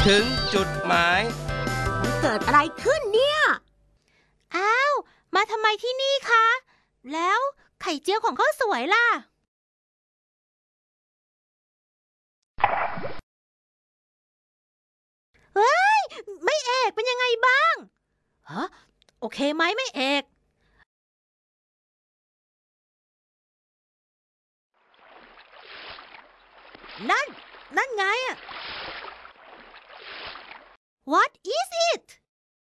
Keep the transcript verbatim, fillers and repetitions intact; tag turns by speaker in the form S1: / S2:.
S1: ถึงจุดหมาย
S2: มันเกิดอะไรขึ้นเนี่ย
S3: อ้าวมาทำไมที่นี่คะแล้วไข่เจียวของข้าวสวยล่ะเฮ้ยไม่เอกเป็นยังไงบ้างฮะโอเคไหมไม่เอกนั่นนั่นไงอะ What is it